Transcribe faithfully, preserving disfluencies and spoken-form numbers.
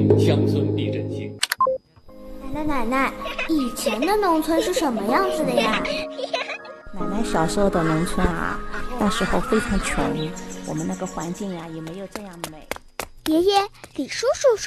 定乡村必振兴。 奶奶奶奶，以前的农村是什么样子的呀？ 奶奶小时候的农村啊，那时候非常穷，我们那个环境呀、啊、也没有这样美。 爷爷，李叔叔说